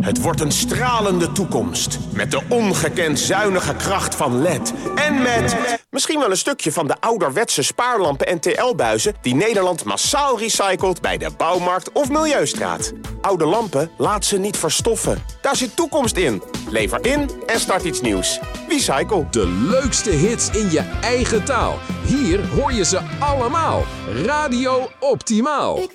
Het wordt een stralende toekomst. Met de ongekend zuinige kracht van LED. En met misschien wel een stukje van de ouderwetse spaarlampen en TL-buizen... die Nederland massaal recycelt bij de Bouwmarkt of Milieustraat. Oude lampen, laat ze niet verstoffen. Daar zit toekomst in. Lever in en start iets nieuws. Recycle. De leukste hits in je eigen taal. Hier hoor je ze allemaal. Radio Optimaal.